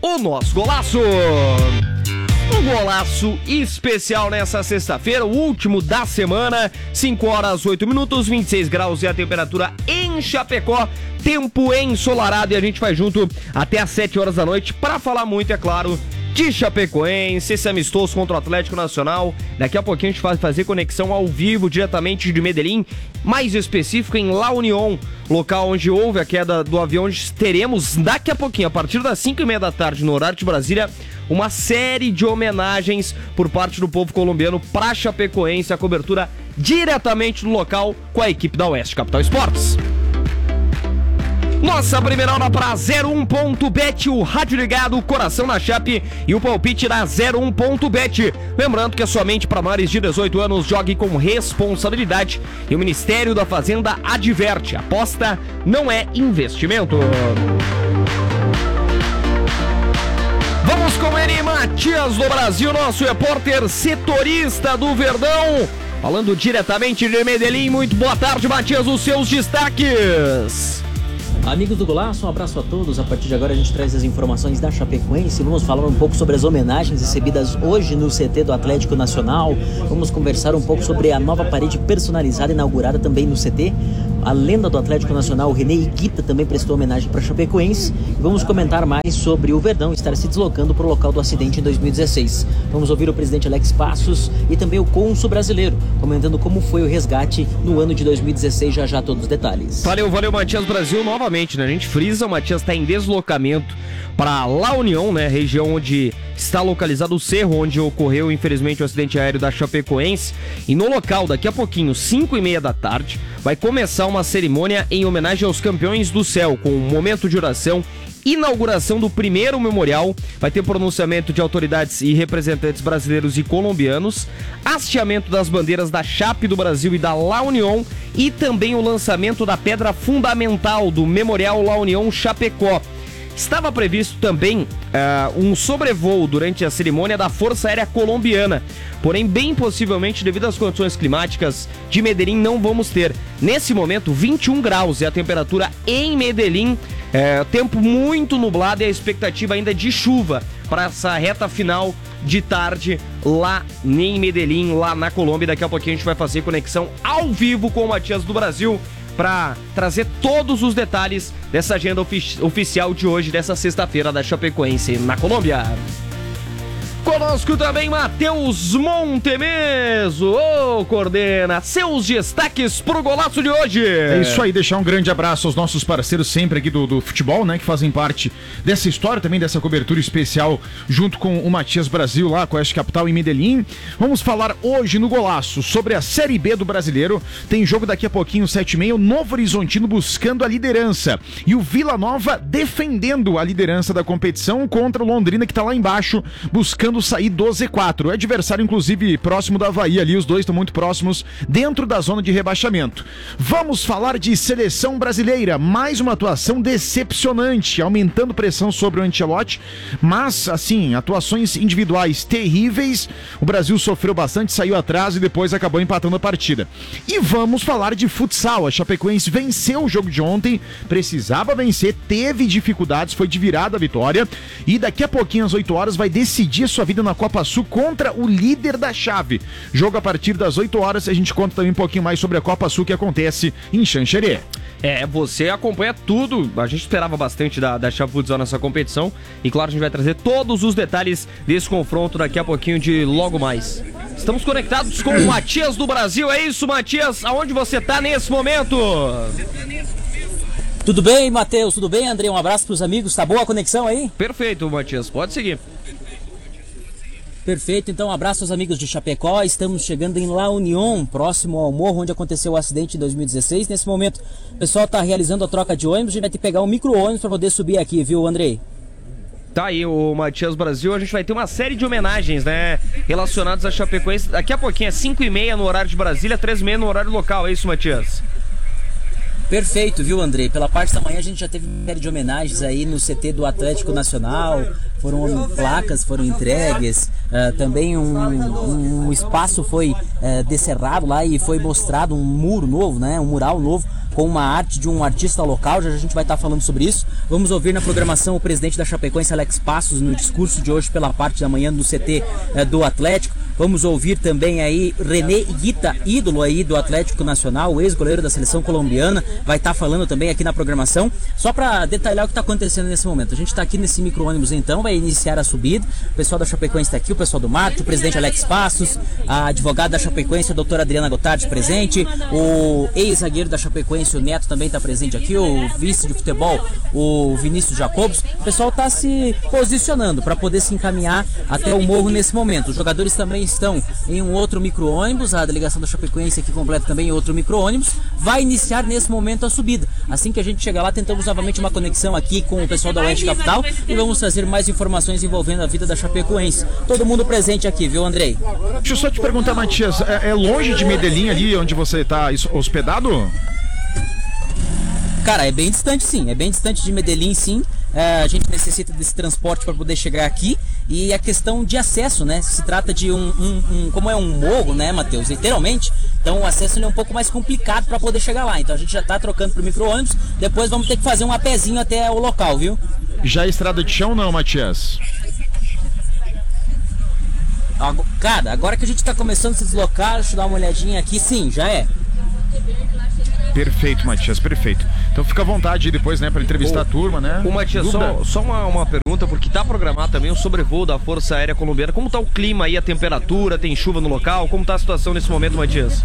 o nosso golaço. Um golaço especial nessa sexta-feira, o último da semana, 5 horas 8 minutos, 26 graus e a temperatura em Chapecó, tempo ensolarado, e a gente vai junto até às 7 horas da noite para falar muito, é claro, de Chapecoense, esse amistoso contra o Atlético Nacional. Daqui a pouquinho a gente vai fazer conexão ao vivo diretamente de Medellín, mais específico em La Unión, local onde houve a queda do avião, onde teremos daqui a pouquinho, a partir das 5h30 da tarde, no horário de Brasília, uma série de homenagens por parte do povo colombiano para Chapecoense, a cobertura diretamente do local com a equipe da Oeste Capital Esportes. Nossa primeira hora para 01.bet, o rádio ligado, o coração na Chape e o palpite da 01.bet. Lembrando que é somente para maiores de 18 anos, jogue com responsabilidade e o Ministério da Fazenda adverte, aposta não é investimento. Vamos com ele, Matias do Brasil, nosso repórter setorista do Verdão, falando diretamente de Medellín. Muito boa tarde, Matias, os seus destaques. Amigos do Golaço, um abraço a todos. A partir de agora a gente traz as informações da Chapecoense. Vamos falar um pouco sobre as homenagens recebidas hoje no CT do Atlético Nacional. Vamos conversar um pouco sobre a nova parede personalizada inaugurada também no CT. A lenda do Atlético Nacional, o René Higuita, também prestou homenagem para a Chapecoense. E vamos comentar mais sobre o Verdão estar se deslocando para o local do acidente em 2016. Vamos ouvir o presidente Alex Passos e também o cônsul brasileiro, comentando como foi o resgate no ano de 2016, já todos os detalhes. Valeu, Matias Brasil, novamente, né? A gente frisa, o Matias está em deslocamento para La Unión, né? Região onde está localizado o cerro onde ocorreu, infelizmente, o acidente aéreo da Chapecoense. E no local, daqui a pouquinho, 5h30 da tarde, vai começar uma cerimônia em homenagem aos campeões do céu, com um momento de oração, inauguração do primeiro memorial, vai ter pronunciamento de autoridades e representantes brasileiros e colombianos, hasteamento das bandeiras da Chape do Brasil e da La Unión, e também o lançamento da pedra fundamental do Memorial La Unión Chapecó. Estava previsto também um sobrevoo durante a cerimônia da Força Aérea Colombiana, porém, bem possivelmente, devido às condições climáticas de Medellín, não vamos ter. Nesse momento, 21 graus é a temperatura em Medellín, tempo muito nublado e a expectativa ainda de chuva para essa reta final de tarde lá em Medellín, lá na Colômbia. Daqui a pouquinho a gente vai fazer conexão ao vivo com o Matias do Brasil para trazer todos os detalhes dessa agenda oficial de hoje, dessa sexta-feira da Chapecoense na Colômbia. Conosco também Matheus Montemeso, coordena seus destaques pro golaço de hoje. É isso aí, deixar um grande abraço aos nossos parceiros sempre aqui do futebol, né, que fazem parte dessa história também, dessa cobertura especial junto com o Matias Brasil lá com a Oeste Capital em Medellín. Vamos falar hoje no Golaço sobre a Série B do Brasileiro. Tem jogo daqui a pouquinho, 7h30, o Novo Horizontino buscando a liderança e o Vila Nova defendendo a liderança da competição contra o Londrina, que tá lá embaixo buscando sair do Z4. O adversário, inclusive, próximo da Avaí ali, os dois estão muito próximos dentro da zona de rebaixamento. Vamos falar de seleção brasileira, mais uma atuação decepcionante, aumentando pressão sobre o Ancelotti, mas, assim, atuações individuais terríveis. O Brasil sofreu bastante, saiu atrás e depois acabou empatando a partida. E vamos falar de futsal. A Chapecoense venceu o jogo de ontem, precisava vencer, teve dificuldades, foi de virada a vitória, e daqui a pouquinho, às 8 horas, vai decidir sua vida na Copa Sul contra o líder da chave. Jogo a partir das 8 horas, a gente conta também um pouquinho mais sobre a Copa Sul que acontece em Xanxerê. Você acompanha tudo, a gente esperava bastante da Chave Futsal nessa competição, e claro, a gente vai trazer todos os detalhes desse confronto daqui a pouquinho de logo mais. Estamos conectados com o Matias do Brasil, é isso, Matias? Aonde você tá nesse momento? Tudo bem, Matheus? Tudo bem, André? Um abraço pros amigos, tá boa a conexão aí? Perfeito, Matias, pode seguir. Perfeito, então um abraço aos amigos de Chapecó. Estamos chegando em La Unión, próximo ao morro onde aconteceu o acidente em 2016. Nesse momento o pessoal está realizando a troca de ônibus. A gente vai ter que pegar um micro-ônibus para poder subir aqui, viu, Andrei? Tá aí o Matias Brasil, a gente vai ter uma série de homenagens, né, relacionadas a Chapecoense. Daqui a pouquinho é 5h30 no horário de Brasília, 3h30 no horário local, é isso, Matias? Perfeito, viu, Andrei? Pela parte da manhã a gente já teve uma série de homenagens aí no CT do Atlético Nacional, foram placas, foram entregues, também um espaço foi descerrado lá e foi mostrado um muro novo, né? Um mural novo com uma arte de um artista local, já a gente vai estar falando sobre isso. Vamos ouvir na programação o presidente da Chapecoense, Alex Passos, no discurso de hoje pela parte da manhã no CT do Atlético. Vamos ouvir também aí René Higuita, ídolo aí do Atlético Nacional, o ex-goleiro da seleção colombiana, vai estar falando também aqui na programação. Só para detalhar o que está acontecendo nesse momento, a gente está aqui nesse micro-ônibus então, vai iniciar a subida, o pessoal da Chapecoense está aqui, o pessoal do marketing, o presidente Alex Passos, a advogada da Chapecoense, a doutora Adriana Gotardi presente, o ex-zagueiro da Chapecoense, o Neto também está presente aqui, o vice de futebol, o Vinícius Jacobos. O pessoal está se posicionando para poder se encaminhar até o morro nesse momento. Os jogadores também estão em um outro micro-ônibus, a delegação da Chapecoense aqui completa também outro micro-ônibus, vai iniciar nesse momento a subida. Assim que a gente chegar lá, tentamos novamente uma conexão aqui com o pessoal da Oeste Capital e vamos trazer mais informações envolvendo a vida da Chapecoense. Todo mundo presente aqui, viu, Andrei? Deixa eu só te perguntar, Matias, é longe de Medellín ali onde você está hospedado? Cara, é bem distante sim, é bem distante de Medellín sim. A gente necessita desse transporte para poder chegar aqui e a questão de acesso, né? Se trata de como é um morro, né, Matheus? Literalmente, então o acesso é um pouco mais complicado para poder chegar lá. Então a gente já está trocando pro micro-ônibus, depois vamos ter que fazer um apezinho até o local, viu? Já é estrada de chão não, Matias? Cara, agora que a gente está começando a se deslocar, deixa eu dar uma olhadinha aqui, sim, já é. Perfeito, Matias, perfeito. Então fica à vontade depois, né, para entrevistar a turma, né? O Matias, só uma pergunta, porque tá programado também o sobrevoo da Força Aérea Colombiana. Como tá o clima aí, a temperatura, tem chuva no local? Como tá a situação nesse momento, Matias?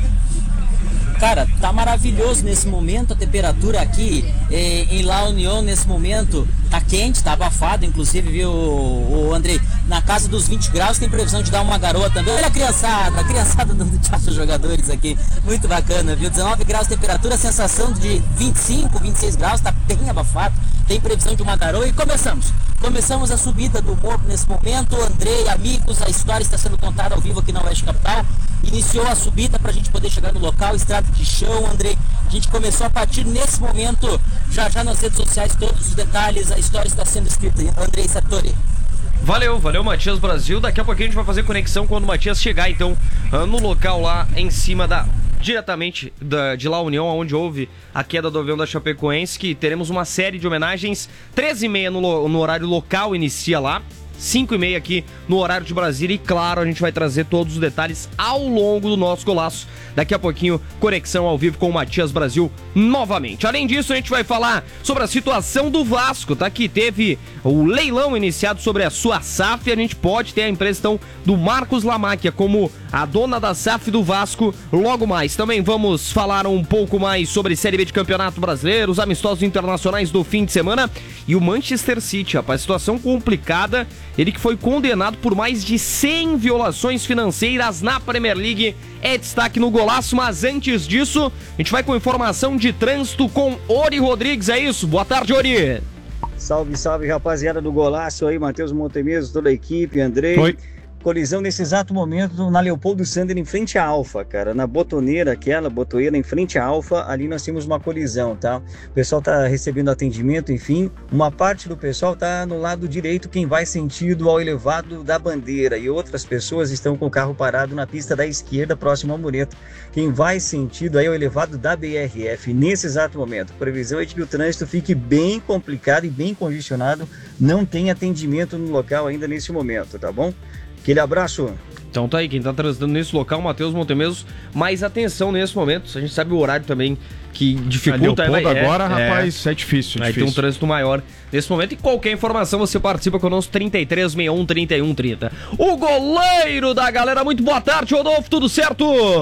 Cara, tá maravilhoso nesse momento, a temperatura aqui em La Unión nesse momento tá quente, tá abafado, inclusive, viu, o Andrei? Na casa dos 20 graus, tem previsão de dar uma garoa também. Olha a criançada dando tchau aos jogadores aqui, muito bacana, viu? 19 graus de temperatura, sensação de 25, 26 graus, tá bem abafado, tem previsão de uma garoa e começamos a subida do morro nesse momento. Andrei, amigos, a história está sendo contada ao vivo aqui na Oeste Capital. Iniciou a subida para a gente poder chegar no local, estrada de chão, Andrei. A gente começou a partir nesse momento, já nas redes sociais, todos os detalhes, a história está sendo escrita. Andrei Sartori. Valeu, Matias Brasil. Daqui a pouquinho a gente vai fazer conexão quando o Matias chegar, então, no local lá em cima diretamente de La União, onde houve a queda do avião da Chapecoense, que teremos uma série de homenagens. 13h30 no horário local inicia lá, 5h30 aqui no horário de Brasília. E claro, a gente vai trazer todos os detalhes ao longo do nosso golaço. Daqui a pouquinho, conexão ao vivo com o Matias Brasil novamente. Além disso, a gente vai falar sobre a situação do Vasco, tá? Que teve o leilão iniciado sobre a sua SAF. E a gente pode ter a empresa, então, do Marcos Lamáquia como a dona da SAF do Vasco logo mais. Também vamos falar um pouco mais sobre Série B de Campeonato Brasileiro, os amistosos internacionais do fim de semana e o Manchester City, rapaz, situação complicada. Ele que foi condenado por mais de 100 violações financeiras na Premier League, é destaque no golaço. Mas antes disso, a gente vai com informação de trânsito com Ori Rodrigues, é isso? Boa tarde, Ori! Salve, salve, rapaziada do golaço aí, Matheus Montemeso, toda a equipe, Andrei. Oi. Colisão nesse exato momento na Leopoldo Sander em frente à Alfa, cara, na botoneira, aquela botoeira em frente à Alfa, ali nós temos uma colisão, tá? O pessoal tá recebendo atendimento, enfim, uma parte do pessoal tá no lado direito, quem vai sentido ao elevado da Bandeira, e outras pessoas estão com o carro parado na pista da esquerda, próximo ao Mureto. Quem vai sentido aí ao elevado da BRF, nesse exato momento. A previsão é de que o trânsito fique bem complicado e bem congestionado, não tem atendimento no local ainda nesse momento, tá bom? Aquele abraço. Então tá aí, quem tá transitando nesse local, Matheus Montemeso, mais atenção nesse momento. A gente sabe o horário também que dificulta. Agora, rapaz, é difícil. Vai ter um trânsito maior nesse momento. E qualquer informação você participa conosco, 3361-3130. O goleiro da galera, muito boa tarde, Rodolfo, tudo certo?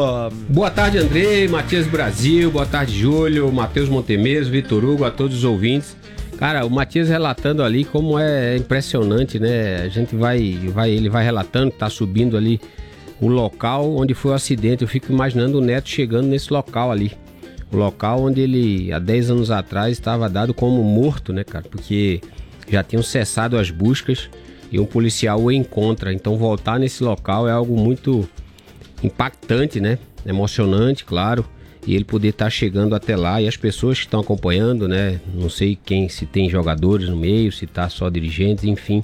Boa tarde, Andrei, Matias Brasil, boa tarde, Júlio, Matheus Montemeso, Vitor Hugo, a todos os ouvintes. Cara, o Matias relatando ali como é impressionante, né? A gente ele vai relatando que tá subindo ali o local onde foi o acidente. Eu fico imaginando o Neto chegando nesse local ali. O local onde ele, há 10 anos atrás, estava dado como morto, né, cara? Porque já tinham cessado as buscas e um policial o encontra. Então voltar nesse local é algo muito impactante, né? Emocionante, claro. E ele poder estar chegando até lá e as pessoas que estão acompanhando, né? Não sei se tem jogadores no meio, se tá só dirigentes, enfim.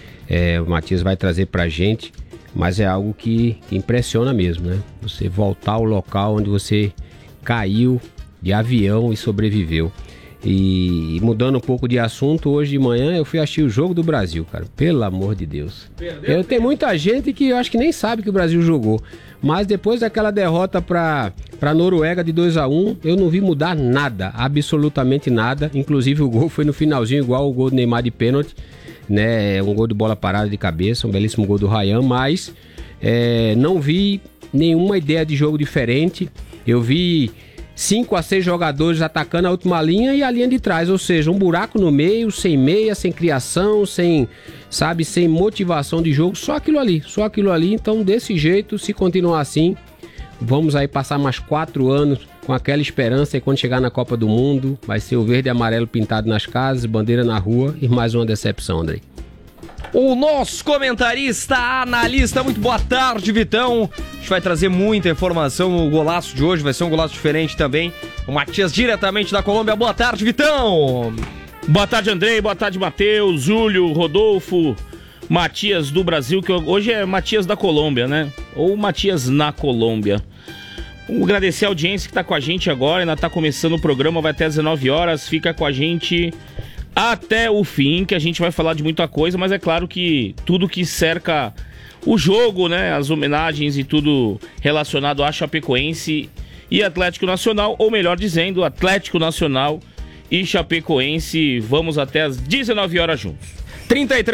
O Matias vai trazer pra gente, mas é algo que impressiona mesmo, né? Você voltar ao local onde você caiu de avião e sobreviveu. E mudando um pouco de assunto, hoje de manhã eu fui assistir o Jogo do Brasil, cara. Pelo amor de Deus. Tem muita gente que eu acho que nem sabe que o Brasil jogou. Mas depois daquela derrota pra Noruega de 2-1, eu não vi mudar nada, absolutamente nada. Inclusive o gol foi no finalzinho, igual o gol do Neymar de pênalti, né? Um gol de bola parada de cabeça, um belíssimo gol do Ryan, mas não vi nenhuma ideia de jogo diferente. Eu vi 5 a 6 jogadores atacando a última linha e a linha de trás, ou seja, um buraco no meio, sem meia, sem criação, sem motivação de jogo, só aquilo ali. Então, desse jeito, se continuar assim, vamos aí passar mais 4 anos com aquela esperança, e quando chegar na Copa do Mundo, vai ser o verde e amarelo pintado nas casas, bandeira na rua e mais uma decepção, Andrei. O nosso comentarista, analista, muito boa tarde, Vitão. A gente vai trazer muita informação no golaço de hoje, vai ser um golaço diferente também. O Matias, diretamente da Colômbia. Boa tarde, Vitão. Boa tarde, Andrei. Boa tarde, Matheus, Júlio, Rodolfo, Matias do Brasil, que hoje é Matias da Colômbia, né? Ou Matias na Colômbia. Vamos agradecer a audiência que está com a gente agora, ainda está começando o programa, vai até às 19 horas, fica com a gente até o fim, que a gente vai falar de muita coisa, mas é claro que tudo que cerca o jogo, né, as homenagens e tudo relacionado a Chapecoense e Atlético Nacional, ou melhor dizendo, Atlético Nacional e Chapecoense, vamos até às 19 horas juntos. 33